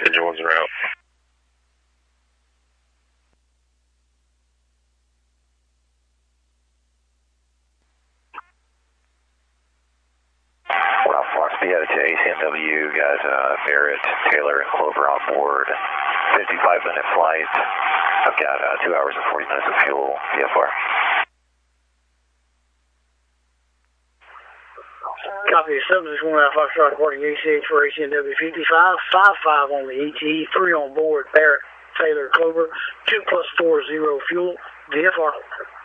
Engine 1's en route. Ralph Fox, be headed to ACNW, got Barrett, Taylor, and Clover on board. 55-minute flight. I've got 2 hours and 40 minutes of fuel, VFR. Copy, 761 Alpha Foxtrot reporting ACH for ACNW 55, 55 on the ET, 3 on board, Barrett, Taylor, Clover, 2+40 fuel, VFR.